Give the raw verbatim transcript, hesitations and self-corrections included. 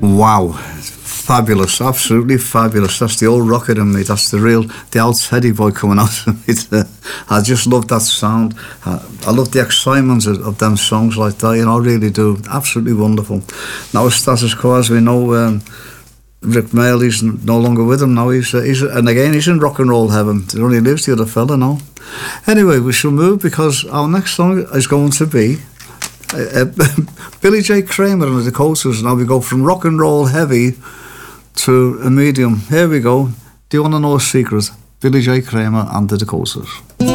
Wow, fabulous, absolutely fabulous. That's the old rocker in me. That's the real, the old Teddy boy coming out of me. I just love that sound. I, I love the excitement of, of them songs like that, you know, I really do. Absolutely wonderful. Now, status quo, as we know, um, Rick Mayall, he's no longer with him now. He's, uh, he's and again, he's in rock and roll heaven. He only lives the other fella now. Anyway, we shall move because our next song is going to be Uh, Billy J. Kramer and the Dakotas. Now we go from rock and roll heavy to a medium. Here we go. Do you want to know a secret? Billy J. Kramer and the Dakotas.